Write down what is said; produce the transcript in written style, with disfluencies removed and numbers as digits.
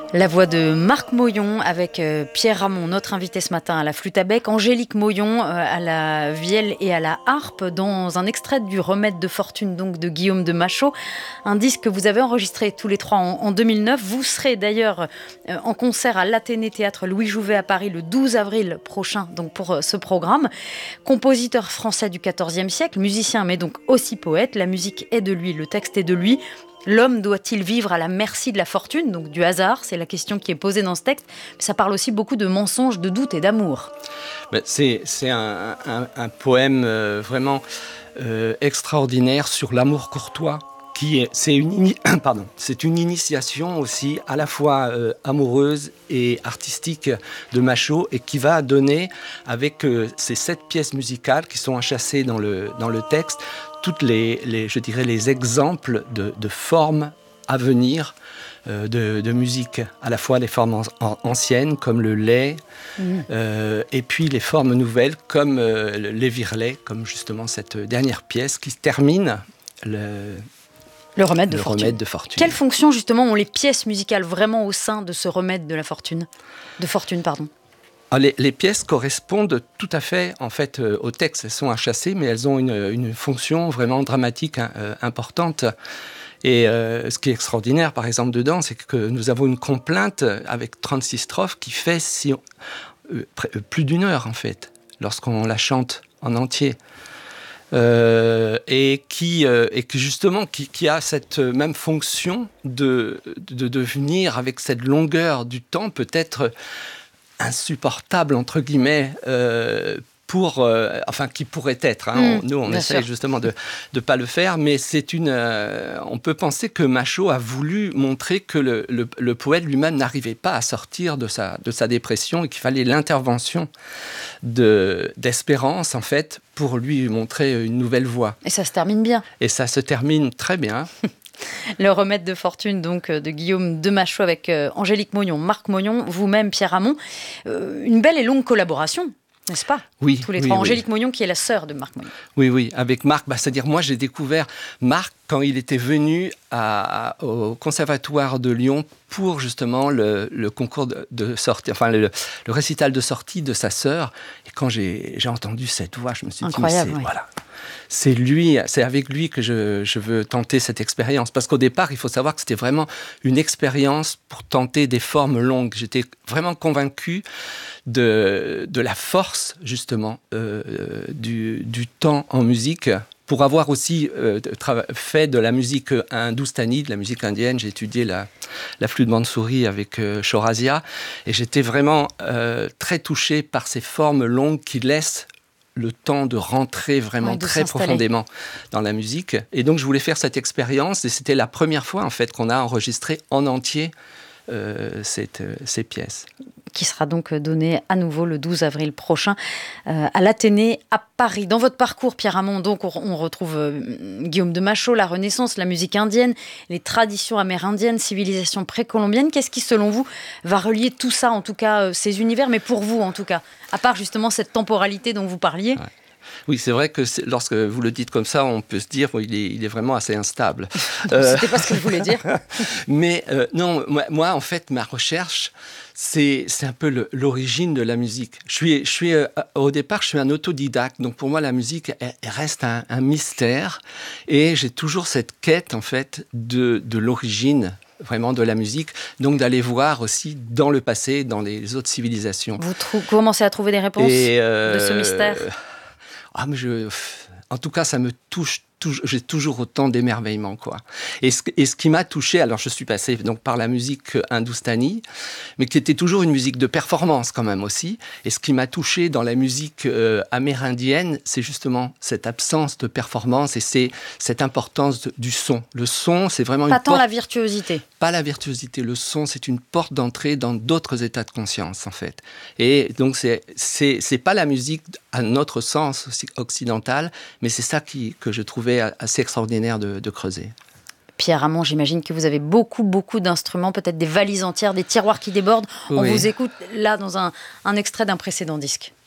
La voix de Marc Moyon avec Pierre Ramon, notre invité ce matin à la flûte à bec, Angélique Moyon à la vielle et à la harpe, dans un extrait du Remède de fortune donc de Guillaume de Machaut, un disque que vous avez enregistré tous les trois en 2009. Vous serez d'ailleurs en concert à l'Athénée Théâtre Louis Jouvet à Paris le 12 avril prochain donc pour ce programme. Compositeur français du XIVe siècle, musicien mais donc aussi poète, la musique est de lui, le texte est de lui. L'homme doit-il vivre à la merci de la fortune, donc du hasard? C'est la question qui est posée dans ce texte. Mais ça parle aussi beaucoup de mensonges, de doutes et d'amour. C'est un poème vraiment extraordinaire sur l'amour courtois. C'est une initiation aussi à la fois amoureuse et artistique de Machaut et qui va donner avec ces 7 pièces musicales qui sont enchâssées dans le texte toutes les exemples de formes à venir de musique, à la fois les formes anciennes comme le lait et puis les formes nouvelles comme les virelais, comme justement cette dernière pièce qui termine le remède de fortune. Quelle fonction justement ont les pièces musicales vraiment au sein de ce remède de fortune? Les pièces correspondent tout à fait en fait au texte. Elles sont enchâssées, mais elles ont une fonction vraiment dramatique importante. Et ce qui est extraordinaire, par exemple, dedans, c'est que nous avons une complainte avec 36 strophes qui fait plus d'une heure en fait, lorsqu'on la chante en entier. Et qui a cette même fonction de devenir avec cette longueur du temps peut-être insupportable entre guillemets qui pourrait être. Nous, on essaye justement de pas le faire, mais on peut penser que Machaut a voulu montrer que le poète lui-même n'arrivait pas à sortir de sa dépression et qu'il fallait l'intervention d'Espérance, en fait, pour lui montrer une nouvelle voie. Et ça se termine bien. Et ça se termine très bien. Le remède de fortune donc de Guillaume de Machaut avec Angélique Moyon, Marc Moyon, vous-même Pierre Ramon. Une belle et longue collaboration, n'est-ce pas? Oui. Tous les trois. Angélique Moyon qui est la sœur de Marc Moyon. Oui, avec Marc. C'est-à-dire moi j'ai découvert Marc quand il était venu au Conservatoire de Lyon pour justement le concours de sortie, le récital de sortie de sa sœur. Et quand j'ai entendu cette voix, je me suis dit, c'est lui, c'est avec lui que je veux tenter cette expérience. Parce qu'au départ, il faut savoir que c'était vraiment une expérience pour tenter des formes longues. J'étais vraiment convaincu de la force, justement, du temps en musique. Pour avoir aussi fait de la musique hindoustanie, de la musique indienne, j'ai étudié la flûte mansouri avec Chaurasia. Et j'étais vraiment très touché par ces formes longues qui laissent le temps de rentrer vraiment très profondément dans la musique. Et donc, je voulais faire cette expérience. Et c'était la première fois, en fait, qu'on a enregistré en entier ces pièces. Qui sera donc donnée à nouveau le 12 avril prochain à l'Athénée à Paris. Dans votre parcours, Pierre Ramon, donc, on retrouve Guillaume de Machaut, la Renaissance, la musique indienne, les traditions amérindiennes, civilisation précolombienne. Qu'est-ce qui, selon vous, va relier tout ça, en tout cas, ces univers, mais pour vous, en tout cas, à part justement cette temporalité dont vous parliez? Oui, c'est vrai que lorsque vous le dites comme ça, on peut se dire qu'il est vraiment assez instable. C'était pas ce que je voulais dire. Mais non, moi, en fait, ma recherche, c'est un peu l'origine de la musique. Au départ, je suis un autodidacte. Donc, pour moi, la musique, elle reste un mystère. Et j'ai toujours cette quête, en fait, de l'origine vraiment de la musique, donc d'aller voir aussi dans le passé, dans les autres civilisations. Vous commencez à trouver des réponses de ce mystère? En tout cas, ça me touche. J'ai toujours autant d'émerveillement, quoi. Et ce qui m'a touché, alors je suis passé donc par la musique hindoustanie, mais qui était toujours une musique de performance quand même aussi. Et ce qui m'a touché dans la musique amérindienne, c'est justement cette absence de performance et c'est cette importance du son. Le son, c'est vraiment pas tant la virtuosité. Pas la virtuosité. Le son, c'est une porte d'entrée dans d'autres états de conscience, en fait. Et donc, c'est pas la musique à notre sens occidental, mais c'est ça que je trouvais assez extraordinaire de creuser. Pierre Ramon, j'imagine que vous avez beaucoup d'instruments, peut-être des valises entières, des tiroirs qui débordent. On vous écoute là dans un extrait d'un précédent disque.